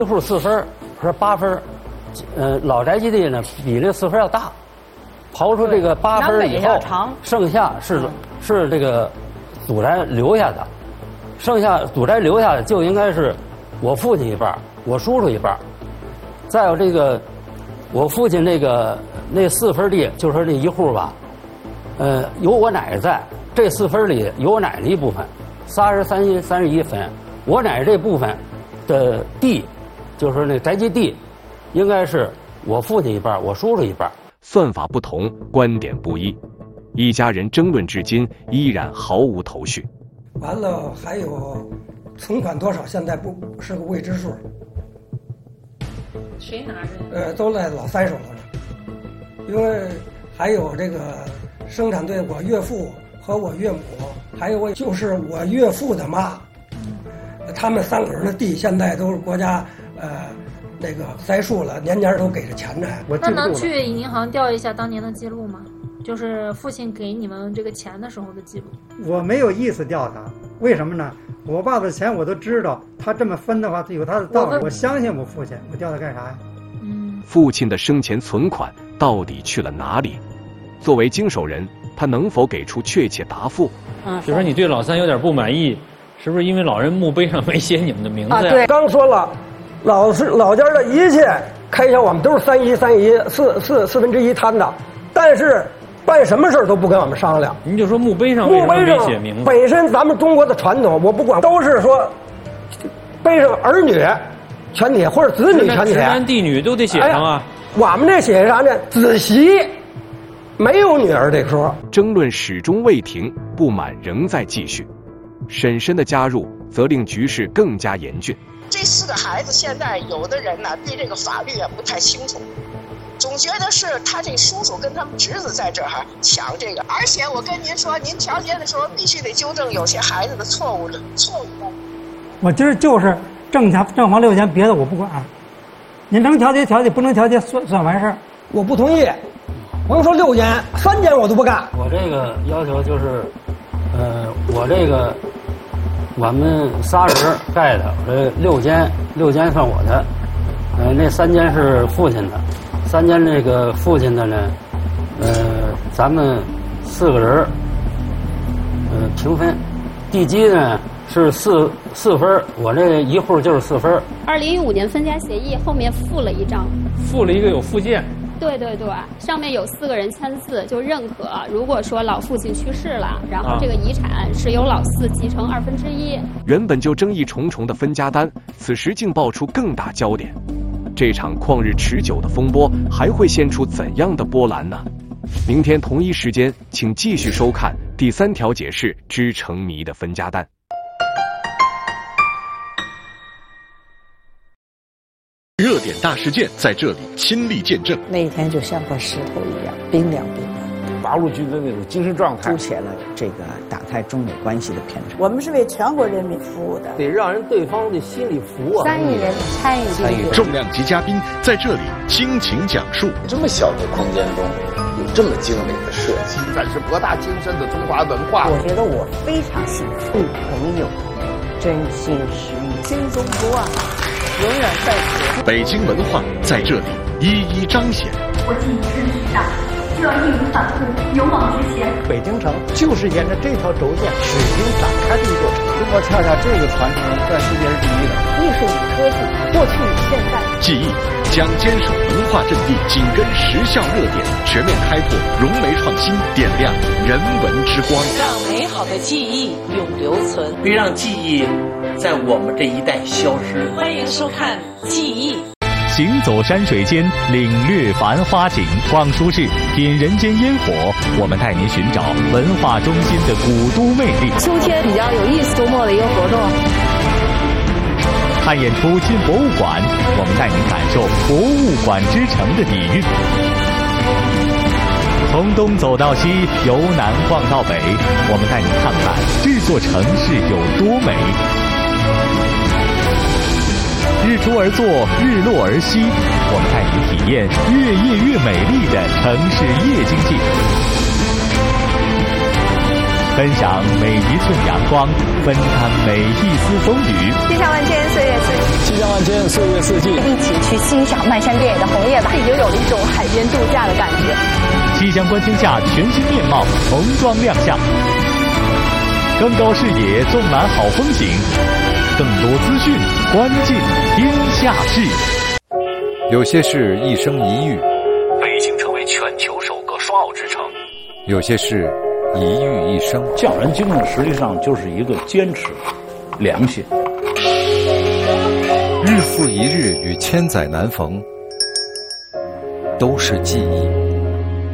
一户4分和8分，老宅基地呢比那4分要大。刨出这个8分以后，剩下是这个祖宅留下的，剩下祖宅留下的就应该是我父亲一半，我叔叔一半，再有这个我父亲那4分地，就是说这一户吧，有我奶奶在，这4分里有我奶奶一部分，31分，我奶奶这部分的地，就是说那宅基地，应该是我父亲一半，我叔叔一半。 算法不同，观点不一，一家人争论至今依然毫无头绪。 完了，还有存款多少，现在不是个未知数。 谁拿着？ 都在老三手头上，因为还有这个生产队，我岳父和我岳母，还有我岳父的妈，他们3个人的地现在都是国家那个栽树了，年年都给着钱呢。 那能去银行调一下当年的记录吗？就是父亲给你们这个钱的时候的记录。 我没有意思调查，为什么呢？我爸的钱我都知道，他这么分的话有他的道理。我相信我父亲，我调他干啥呀？ 父亲的生前存款到底去了哪里？作为经手人，他能否给出确切答复？ 就说你对老三有点不满意，是不是因为老人墓碑上没写你们的名字呀？ 对，刚说了。老家的一切开销，我们都是4分之一摊的，但是办什么事都不跟我们商量。 您就说墓碑上为什么没写名字？ 本身咱们中国的传统，我不管，都是说碑上儿女全体或者子女全体， 直男弟女都得写上啊。 我们这写啥呢？子媳没有女儿这个说。 争论始终未停，不满仍在继续。婶婶的加入则令局势更加严峻。 这4个孩子现在有的人呢对这个法律也不太清楚，总觉得是他这叔叔跟他们侄子在这儿抢这个，而且我跟您说，您调解的时候必须得纠正有些孩子的错误。 我今儿就是正房6间，别的我不管，你能调解调解，不能调解算完事儿。 我不同意，甭说6间，3间我都不干。 我这个要求就是，我这个。我们3人盖的，这6间算我的，那3间是父亲的，3间那个父亲的呢，咱们4个人，平分，地基呢是4分，我这一户就是4分。 2015年分家协议后面附了一张， 附了一个有附件。 对，上面有4个人签字，就认可。如果说老父亲去世了，然后这个遗产是由老4继承1/2。 原本就争议重重的分家单，此时竟爆出更大焦点。这场旷日持久的风波还会掀出怎样的波澜呢？明天同一时间，请继续收看第3条解释之成谜的分家单。 热点大事件在这里亲历见证， 那一天就像块石头一样冰凉冰凉， 八路军的那种精神状态， 凸显了这个打开中美关系的偏差。 我们是为全国人民服务的， 得让人对方的心里服啊。 3亿人参与， 重量级嘉宾在这里倾情讲述。 这么小的空间中有这么精美的设计， 展示博大精深的中华文化。 我觉得我非常幸福，朋友真心实意， 新中国啊！永远在此。 北京文化在这里一一彰显。 我既已身体上，就要义无反顾，勇往直前。 北京城就是沿着这条轴线始终展开的一座城。 中国恰恰这个传承在世界是第一的。 艺术与科技，过去与现在。 记忆将坚守文化阵地，紧跟时效热点，全面开拓融媒创新，点亮人文之光， 让美好的记忆永留存， 别让记忆在我们这一代消失。 欢迎收看《记忆》。 行走山水间，领略繁花景，逛书市，品人间烟火。我们带您寻找文化中心的古都魅力。 秋天比较有意思，周末的一个活动。 看演出进博物馆，我们带您感受博物馆之城的底蕴。从东走到西，由南逛到北，我们带您看看这座城市有多美。日出而作，日落而息，我们带您体验越夜越美丽的城市夜经济，分享每一寸阳光，分摊每一丝风雨。 天下万千岁月自己。 气象万千，岁月四季， 一起去欣赏漫山遍野的红叶吧，已经有了一种海边度假的感觉。 气象观天下全新面貌重装亮相，更高视野纵览好风景，更多资讯关进天下事。 有些事一生一遇， 北京成为全球首个双奥之城。 有些事一遇一生。 匠人精神实际上就是一个坚持、良心。 日复一日与千载难逢，都是记忆。